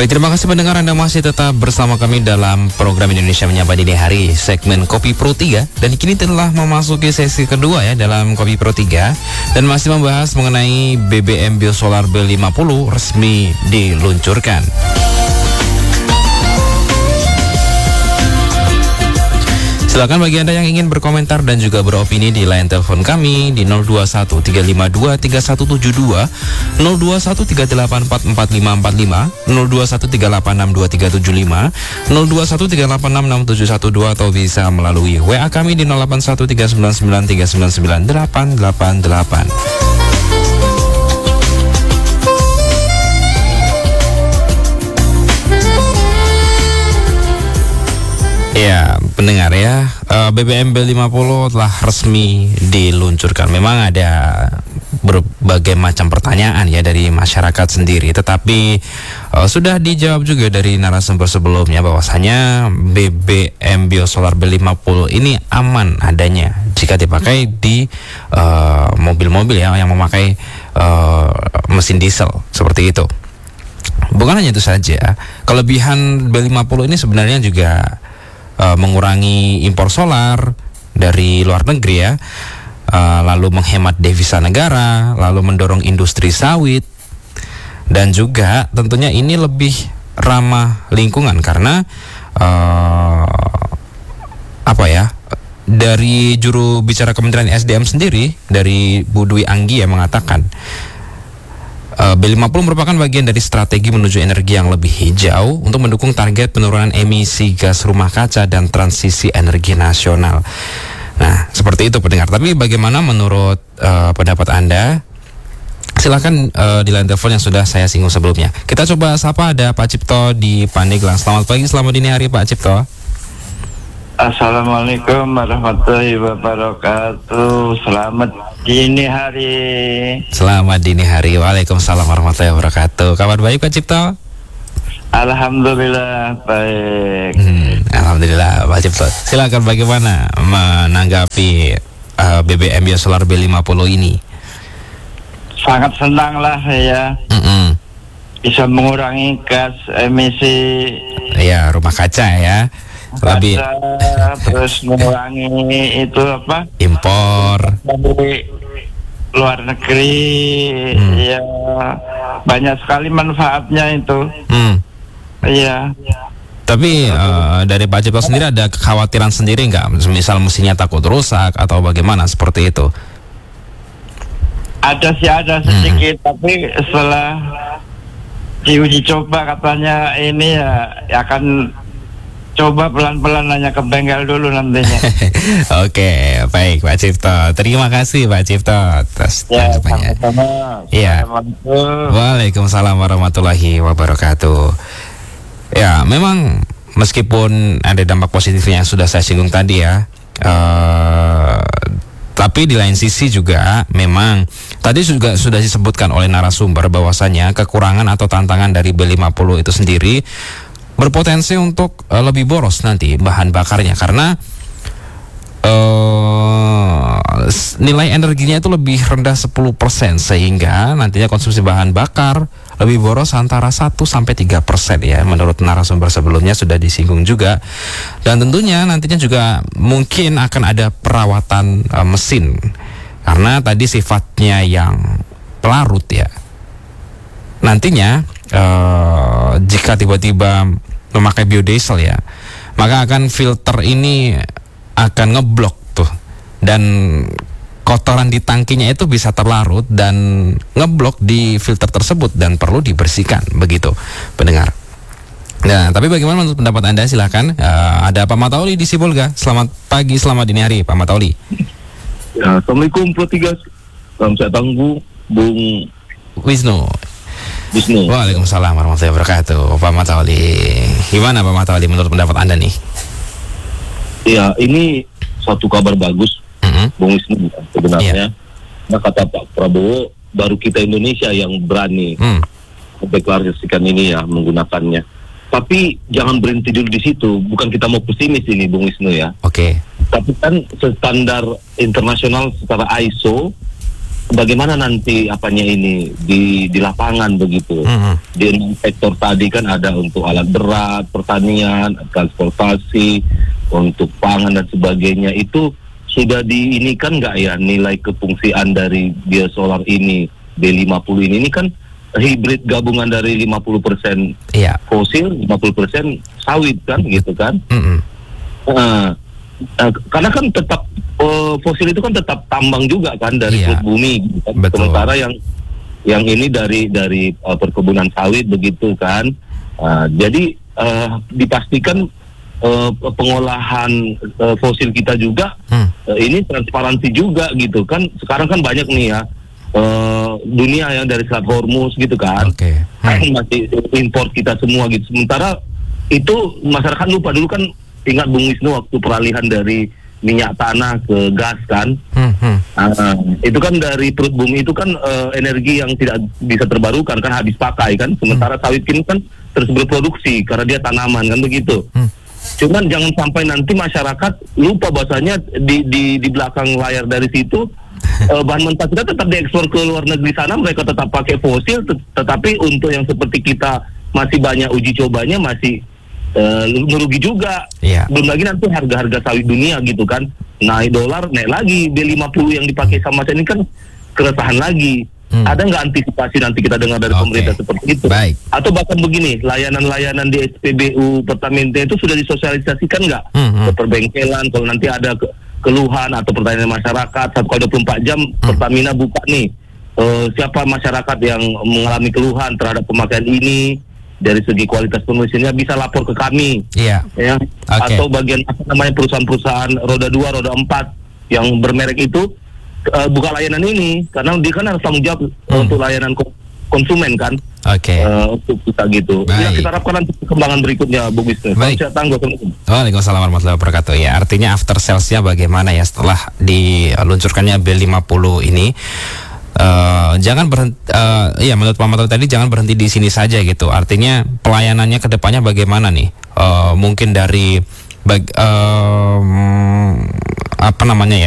Baik, terima kasih pendengar, Anda masih tetap bersama kami dalam program Indonesia Menyapa Dini Hari, segmen Kopi Pro 3. Dan kini telah memasuki sesi kedua ya dalam Kopi Pro 3, dan masih membahas mengenai BBM Biosolar B50 resmi diluncurkan. Silakan bagi Anda yang ingin berkomentar dan juga beropini di line telepon kami di 0213523172, 0213844545, 0213862375, 0213866712, atau bisa melalui WA kami di 081399399888. Ya, pendengar ya, BBM B50 telah resmi diluncurkan. Memang ada berbagai macam pertanyaan ya dari masyarakat sendiri, tetapi sudah dijawab juga dari narasumber sebelumnya bahwasanya BBM Biosolar B50 ini aman adanya jika dipakai di mobil-mobil ya yang memakai mesin diesel seperti itu. Bukan hanya itu saja, kelebihan B50 ini sebenarnya juga mengurangi impor solar dari luar negeri ya, lalu menghemat devisa negara, lalu mendorong industri sawit, dan juga tentunya ini lebih ramah lingkungan karena dari juru bicara Kementerian SDM sendiri, dari Bu Dwi Anggi yang mengatakan B50 merupakan bagian dari strategi menuju energi yang lebih hijau untuk mendukung target penurunan emisi gas rumah kaca dan transisi energi nasional. Nah, seperti itu pendengar. Tapi bagaimana menurut pendapat Anda? Silakan di line telepon yang sudah saya singgung sebelumnya. Kita coba sapa, ada Pak Cipto di Pandeglang. Selamat pagi, selamat dini hari Pak Cipto. Assalamualaikum warahmatullahi wabarakatuh. Selamat dini hari. Selamat dini hari. Waalaikumsalam warahmatullahi wabarakatuh. Kabar baik Pak Cipto? Alhamdulillah baik. Alhamdulillah Pak Cipto. Silakan, bagaimana menanggapi BBM Biosolar B50 ini? Sangat senang lah ya. Bisa mengurangi gas emisi rumah kaca ya. Lebih terus mengurangi itu impor dari luar negeri. Ya, banyak sekali manfaatnya itu. Iya. Tapi dari Pak Cipto sendiri ada kekhawatiran sendiri nggak? Misal mesinnya takut rusak atau bagaimana seperti itu? Ada sedikit, tapi setelah diuji coba katanya ini ya akan coba pelan-pelan, hanya ke bengkel dulu nantinya. Oke, baik Pak Cipto. Terima kasih Pak Cipto atas tanggapannya. Iya. Waalaikumsalam warahmatullahi wabarakatuh. Ya, memang meskipun ada dampak positifnya yang sudah saya singgung tadi ya, tapi di lain sisi juga memang tadi juga sudah disebutkan oleh narasumber bahwasanya kekurangan atau tantangan dari B50 itu sendiri berpotensi untuk lebih boros nanti bahan bakarnya, karena nilai energinya itu lebih rendah 10%, sehingga nantinya konsumsi bahan bakar lebih boros antara 1-3% ya, menurut narasumber sebelumnya sudah disinggung juga. Dan tentunya nantinya juga mungkin akan ada perawatan mesin, karena tadi sifatnya yang pelarut ya. Nantinya jika tiba-tiba memakai biodiesel ya, maka akan filter ini akan ngeblok tuh, dan kotoran di tangkinya itu bisa terlarut dan ngeblok di filter tersebut dan perlu dibersihkan, begitu pendengar. Nah, tapi bagaimana menurut pendapat Anda? Silahkan. Ada Pak Matauli di Sibolga. Selamat pagi, selamat dini hari Pak Matauli. Ya, Assalamualaikum Pro 3. Salam sehat tangguh Bung Wisnu. Waalaikumsalam warahmatullahi wabarakatuh. Pak Matauli, gimana Pak Matauli menurut pendapat Anda nih? Ya, ini suatu kabar bagus, Bung Wisnu sebenarnya. Nah, kata Pak Prabowo, baru kita Indonesia yang berani mendeklarasikan ini ya, menggunakannya. Tapi jangan berhenti dulu di situ. Bukan kita mau pesimis ini, Bung Wisnu ya. Oke. Tapi kan standar internasional secara ISO bagaimana nanti apanya ini di lapangan begitu. Di sektor tadi kan ada untuk alat berat, pertanian, transportasi, untuk pangan dan sebagainya. Itu sudah diinikan nggak ya nilai kefungsian dari biosolar ini, B50 ini kan hibrid gabungan dari 50% fosil, 50% sawit kan gitu kan. Karena kan tetap fosil itu kan tetap tambang juga kan dari perut bumi gitu kan. Sementara yang ini dari perkebunan sawit begitu kan. Jadi dipastikan pengolahan fosil kita juga ini transparansi juga gitu kan. Sekarang kan banyak nih ya dunia yang dari Selat Hormuz gitu kan, masih import kita semua gitu. Sementara itu masyarakat lupa dulu kan, ingat Bung Wisnu waktu peralihan dari minyak tanah ke gas kan, itu kan dari perut bumi itu kan energi yang tidak bisa terbarukan kan, habis pakai kan. Sementara sawit ini kan terus berproduksi karena dia tanaman kan begitu. Cuman jangan sampai nanti masyarakat lupa bahasanya di belakang layar dari situ bahan mentah kita tetap diekspor ke luar negeri sana, mereka tetap pakai fosil, tetapi untuk yang seperti kita masih banyak uji cobanya, masih merugi juga. Belum lagi nanti harga-harga sawit dunia gitu kan, naik dolar, naik lagi, B50 yang dipakai sama saya ini kan keresahan lagi. Ada nggak antisipasi nanti kita dengar dari pemerintah seperti itu? Atau bahkan begini, layanan-layanan di SPBU Pertamina itu sudah disosialisasikan nggak ke perbengkelan, kalau nanti ada keluhan atau pertanyaan masyarakat 1x24 jam Pertamina buka nih, siapa masyarakat yang mengalami keluhan terhadap pemakaian ini dari segi kualitas pengisiannya bisa lapor ke kami, atau bagian perusahaan-perusahaan roda 2, roda 4 yang bermerek itu buka layanan ini, karena dia kan harus tanggung jawab untuk layanan konsumen kan. Untuk kita gitu. Ya, kita harapkan nanti perkembangan berikutnya, Bu Wisnu. Waalaikumsalam warahmatullahi wabarakatuh. Ya, artinya after sales-nya bagaimana ya setelah diluncurkannya B50 ini? Jangan berhenti, ya menurut Pak Mato tadi jangan berhenti di sini saja gitu. Artinya pelayanannya ke depannya bagaimana nih? Mungkin dari apa namanya